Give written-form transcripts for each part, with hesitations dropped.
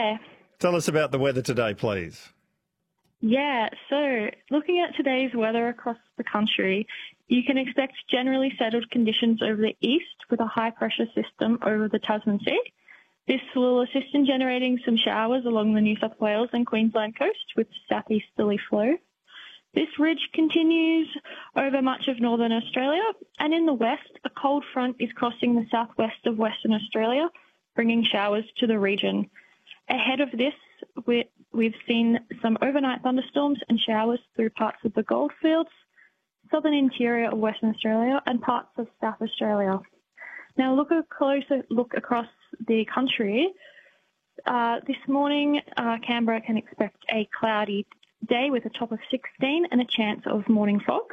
Hi. Tell us about the weather today, please. Yeah, so looking at today's weather across the country, you can expect generally settled conditions over the east with a high pressure system over the Tasman Sea. This will assist in generating some showers along the New South Wales and Queensland coast with southeasterly flow. This ridge continues over much of northern Australia, and in the west, a cold front is crossing the southwest of Western Australia, bringing showers to the region. Ahead of this, we've seen some overnight thunderstorms and showers through parts of the Goldfields, southern interior of Western Australia, and parts of South Australia. Now, look a closer look across the country. This morning, Canberra can expect a cloudy day with a top of 16 and a chance of morning fog.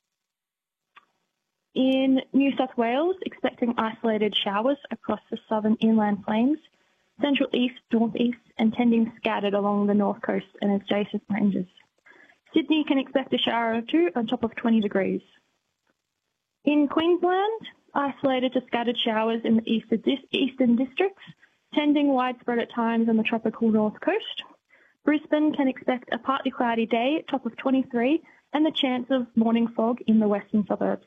In New South Wales, expecting isolated showers across the southern inland plains, central east, northeast, and tending scattered along the north coast and adjacent ranges. Sydney can expect a shower or two on top of 20 degrees. In Queensland, isolated to scattered showers in the eastern districts, tending widespread at times on the tropical north coast. Brisbane can expect a partly cloudy day, top of 23, and the chance of morning fog in the western suburbs.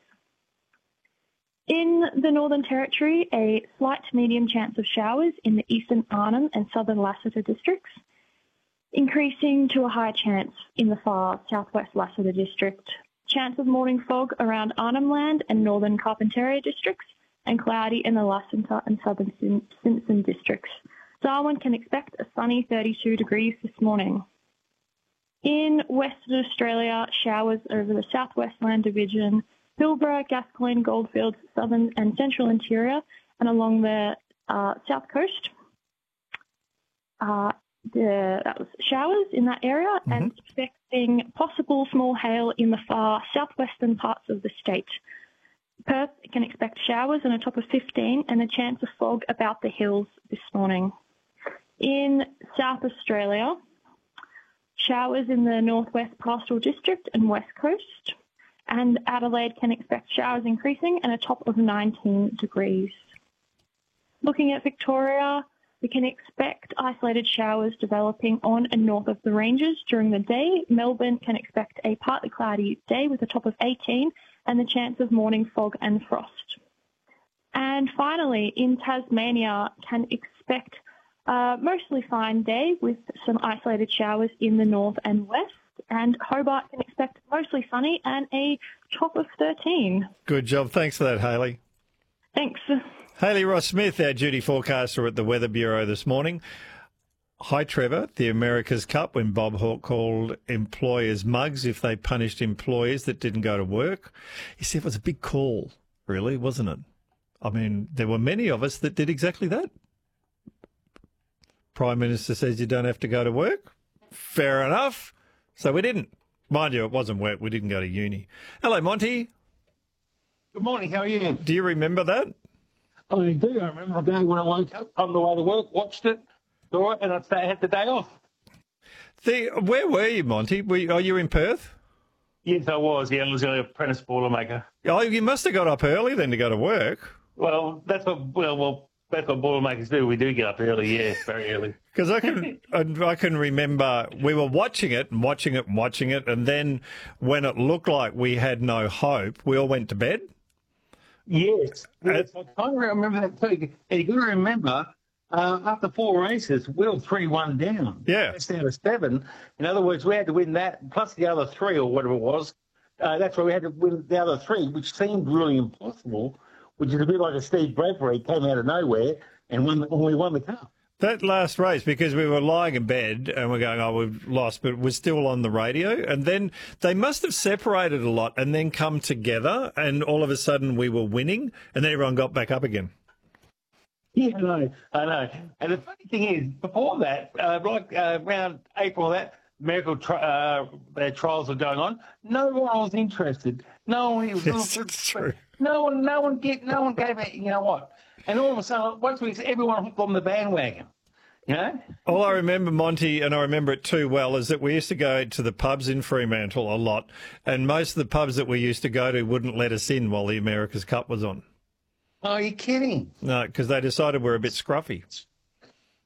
In the Northern Territory, a slight to medium chance of showers in the eastern Arnhem and southern Lassiter districts, increasing to a high chance in the far southwest Lassiter district. Chance of morning fog around Arnhem Land and northern Carpentaria districts, and cloudy in the Lassiter and southern Simpson districts. Darwin can expect a sunny 32 degrees this morning. In Western Australia, showers over the southwest land division, Pilbara, Gascoyne, Goldfields, southern and central interior, and along the south coast. That was showers in that area, and expecting possible small hail in the far southwestern parts of the state. Perth can expect showers and a top of 15 and a chance of fog about the hills this morning. In South Australia, showers in the northwest pastoral district and west coast, and Adelaide can expect showers increasing and a top of 19 degrees. Looking at Victoria, we can expect isolated showers developing on and north of the ranges during the day. Melbourne can expect a partly cloudy day with a top of 18 and the chance of morning fog and frost. And finally, in Tasmania, can expect a mostly fine day with some isolated showers in the north and west. And Hobart can expect mostly sunny and a top of 13. Good job. Thanks for that, Hayley. Thanks. Hayley Ross-Smith, our duty forecaster at the Weather Bureau this morning. Hi, Trevor. The America's Cup, when Bob Hawke called employers mugs if they punished employees that didn't go to work. You see, it was a big call, really, wasn't it? I mean, there were many of us that did exactly that. Prime Minister says you don't have to go to work. Fair enough. So we didn't. Mind you, it wasn't work. We didn't go to uni. Hello, Monty. Good morning. How are you? Do you remember that? I do. I remember the day when I woke up, on the way to work, watched it, saw it, and I had the day off. Where were you, Monty? Are you in Perth? Yes, I was. Yeah, I was an apprentice boilermaker. Oh, you must have got up early then to go to work. Well, that's what boilermakers do. We do get up early, yeah, very early. Because I can remember we were watching it, and then when it looked like we had no hope, we all went to bed. Yes, I kind of remember that too. And you got to remember, after 4 races, we were 3-1 down. Yeah. That's down to 7. In other words, we had to win that, plus the other 3 or whatever it was. That's why we had to win the other 3, which seemed really impossible, which is a bit like a Steve Bradbury came out of nowhere and we won the cup. That last race, because we were lying in bed and we're going, oh, we've lost, but we're still on the radio. And then they must have separated a lot and then come together, and all of a sudden we were winning, and then everyone got back up again. Yeah, I know. And the funny thing is, before that, around April, that medical trials were going on. No one was interested. No one was. Yes, it's true. No one gave it. You know what? And all of a sudden, once everyone hooked on the bandwagon. You know? All I remember, Monty, and I remember it too well, is that we used to go to the pubs in Fremantle a lot, and most of the pubs that we used to go to wouldn't let us in while the America's Cup was on. Oh, are you kidding? No, because they decided we're a bit scruffy.